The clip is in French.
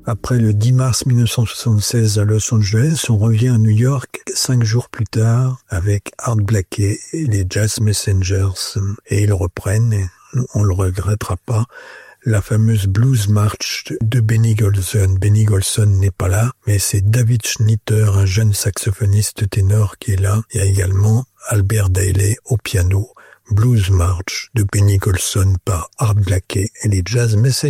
Après le 10 mars 1976 à Los Angeles, on revient à New York 5 jours plus tard avec Art Blakey et les Jazz Messengers. Et ils reprennent, et on le regrettera pas, la fameuse Blues March de Benny Golson. Benny Golson n'est pas là, mais c'est David Schnitter, un jeune saxophoniste ténor qui est là. Il y a également Albert Dailey au piano. Blues March de Benny Golson par Art Blakey et les Jazz Messengers.